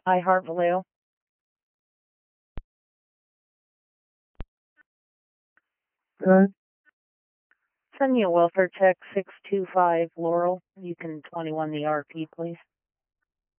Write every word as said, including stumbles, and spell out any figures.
iHeart Vallejo. Good. Send me a welfare check six two five Laurel. You can twenty-one the R P, please.